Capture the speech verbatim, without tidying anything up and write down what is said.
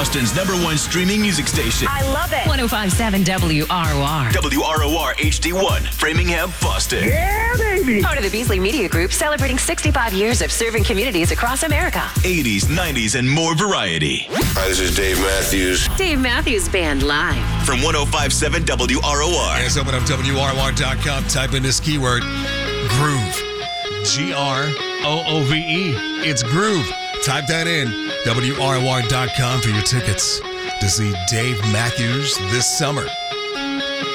Boston's number one streaming music station. I love it. one oh five point seven W R O R. W R O R H D one, Framingham, Boston. Yeah, baby. Part of the Beasley Media Group, celebrating sixty-five years of serving communities across America. eighties, nineties, and more variety. Hi, this is Dave Matthews. Dave Matthews Band live. From one oh five point seven W R O R. Yes, open up W R O R dot com. Type in this keyword, groove. G R O O V E. It's groove. Type that in. W R O R dot com for your tickets to see Dave Matthews this summer.